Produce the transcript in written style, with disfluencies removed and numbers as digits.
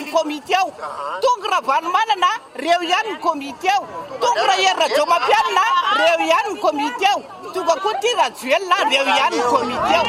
ny komite ao tonga Ravalomanana reo ihany ny komite ao tonga Rahery Rajomapianina reo ihany ny komite ao tonga koa ty Rajoelina reo ihany ny komite ao